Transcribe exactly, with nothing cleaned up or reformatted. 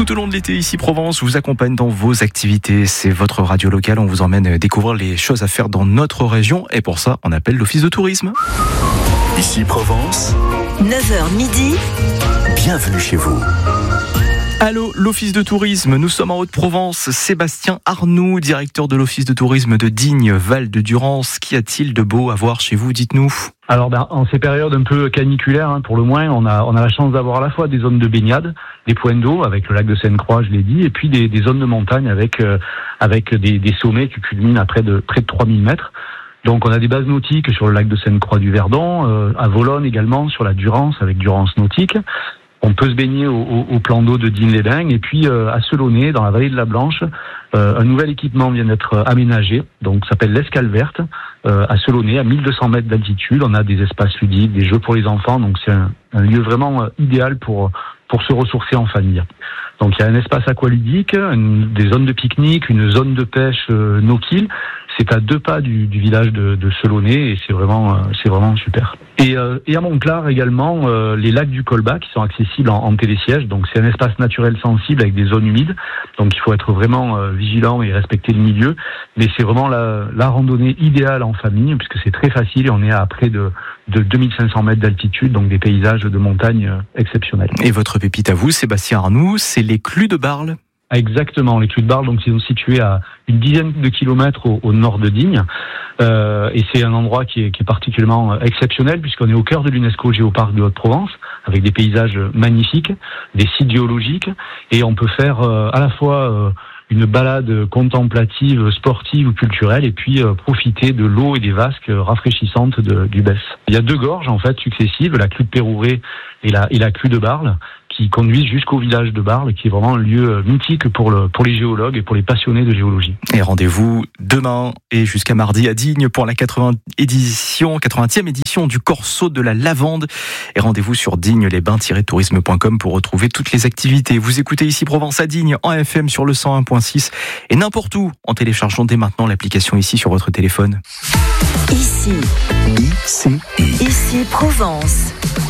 Tout au long de l'été, ici Provence vous accompagne dans vos activités. C'est votre radio locale. On vous emmène découvrir les choses à faire dans notre région. Et pour ça, on appelle l'Office de tourisme. Ici Provence, neuf heures midi. Bienvenue chez vous. Allô, l'Office de tourisme. Nous sommes en Haute-Provence. Sébastien Arnoux, directeur de l'Office de tourisme de Digne, Val-de-Durance. Qu'y a-t-il de beau à voir chez vous? Dites-nous. Alors, ben, en ces périodes un peu caniculaires, hein, pour le moins, on a, on a la chance d'avoir à la fois des zones de baignade, des points d'eau avec le lac de Seine-Croix, je l'ai dit, et puis des, des zones de montagne avec, euh, avec des, des sommets qui culminent à près de, près de trois mille mètres. Donc, on a des bases nautiques sur le lac de Seine-Croix du Verdon, euh, à Volonne également, sur la Durance, avec Durance Nautique. On peut se baigner au, au, au plan d'eau de Digne-les-Bains. Et puis, euh, à Selaunay, dans la vallée de la Blanche, euh, un nouvel équipement vient d'être aménagé. Donc, ça s'appelle l'Escale Verte. Euh, à Selaunay, à mille deux cents mètres d'altitude. On a des espaces ludiques, des jeux pour les enfants. Donc, c'est un, un lieu vraiment euh, idéal pour, pour se ressourcer en famille. Donc, il y a un espace aqualudique, une, des zones de pique-nique, une zone de pêche euh, no-kill. C'est à deux pas du, du village de, de Selaunay et c'est vraiment, euh, c'est vraiment super. Et, euh, et à Montclar également, euh, les lacs du Colbas qui sont accessibles en, en télésiège. Donc c'est un espace naturel sensible avec des zones humides. Donc il faut être vraiment euh, vigilant et respecter le milieu. Mais c'est vraiment la, la randonnée idéale en famille puisque c'est très facile et on est à près de, de deux mille cinq cents mètres d'altitude. Donc des paysages de montagne euh, exceptionnels. Et votre pépite à vous, Sébastien Arnoux, c'est les Clus de Barle. Exactement, les Clus de Barle, donc ils sont situés à une dizaine de kilomètres au, au nord de Digne, euh, et c'est un endroit qui est, qui est particulièrement exceptionnel puisqu'on est au cœur de l'UNESCO Géoparc de Haute-Provence, avec des paysages magnifiques, des sites géologiques, et on peut faire euh, à la fois euh, une balade contemplative, sportive ou culturelle, et puis euh, profiter de l'eau et des vasques rafraîchissantes de, du Besse. Il y a deux gorges en fait successives, la Clus de Pérouré et la, et la Clus de Barle, qui conduisent jusqu'au village de Barle, qui est vraiment un lieu mythique pour, le, pour les géologues et pour les passionnés de géologie. Et rendez-vous demain et jusqu'à mardi à Digne pour la quatre-vingtième édition, quatre-vingtième édition du Corso de la Lavande. Et rendez-vous sur digne les bains tiret tourisme point com pour retrouver toutes les activités. Vous écoutez ici Provence à Digne en F M sur le cent un point six et n'importe où en téléchargeant dès maintenant l'application ici sur votre téléphone. Ici, Ici, ici Provence.